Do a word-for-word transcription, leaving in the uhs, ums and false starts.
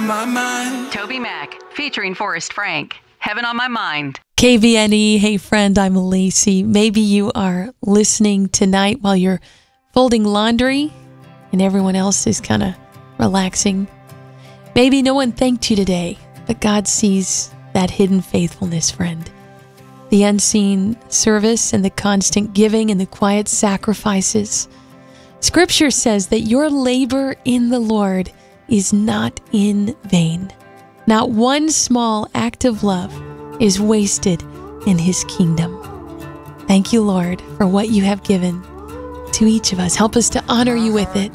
on my mind. Toby Mac, featuring Forrest Frank. Heaven on My Mind. K V N E, hey friend, I'm Lacey. Maybe you are listening tonight while you're folding laundry and everyone else is kind of relaxing. Maybe no one thanked you today, but God sees that hidden faithfulness, friend. The unseen service and the constant giving and the quiet sacrifices. Scripture says that your labor in the Lord is not in vain. Not one small act of love is wasted in His kingdom. Thank you, Lord, for what you have given to each of us. Help us to honor you with it.